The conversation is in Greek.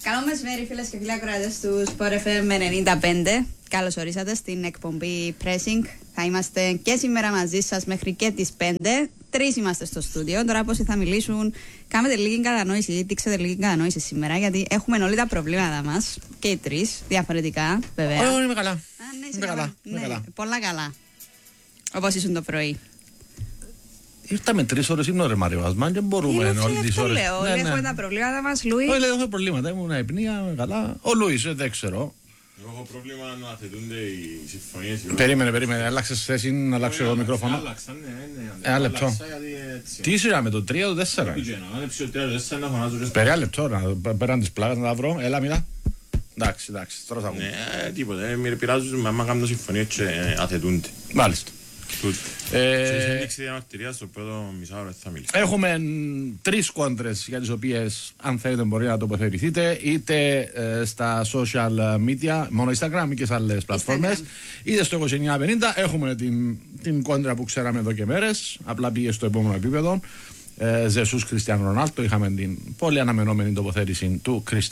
Καλό μεσημέρι, φίλες και φίλοι ακροατές του Sport FM 95. Καλώς ορίσατε στην εκπομπή Pressing. Θα είμαστε και σήμερα μαζί σας μέχρι και τις 5. Τρεις είμαστε στο στούντιο. Τώρα πόσοι θα μιλήσουν, κάνετε λίγη κατανόηση, δείξετε λίγη κατανόηση σήμερα, γιατί έχουμε όλοι τα προβλήματα μας. Και οι τρεις, διαφορετικά, βέβαια. Όχι, είμαι καλά. Ναι, είμαι καλά. Ναι, πολλά καλά. Όπως ήσουν το πρωί. Ήρθαμε 3 ώρες ύπνο ρε Μάριο, και μπορούμε όλες τις ώρες. Λέω, έχουμε τα προβλήματα μας, Λουί. Όχι, έχω προβλήματα, ήμουν υπνία, καλά. Ο Λουίς, δεν ξέρω. Εγώ έχω πρόβλημα να θετούνται οι συμφωνίες. Περίμενε, αλλάξες θέση, να αλλάξω εγώ μικρόφωνο. Άλλαξαν, ναι. Ένα λεπτό. Τι σειρά με το 3 το 4. Περιά λεπτό, πέραν της πλάγας να τα βρω, έλα μιλά. Εντάξει, τώρα θα βγουν. Ναι, τίποτα, με πειράζουν, άμα κάνουν συμφωνίες και αθετούνται. Μάλιστα. Σε ένδειξη διαμαρτυρία στο πρώτο μισάωρο θα μιλήσω. Έχουμε 3 κόντρες για τις οποίες αν θέλετε μπορεί να τοποθετηθείτε, είτε στα social media, μόνο Instagram ή και σε άλλες πλατφόρμες, είτε στο 2950. Έχουμε την κόντρα που ξέραμε εδώ και μέρες, απλά πήγε στο επόμενο επίπεδο. Ζεσούς Κριστιάνο Ρονάλντο, είχαμε την πολύ αναμενόμενη τοποθέτηση του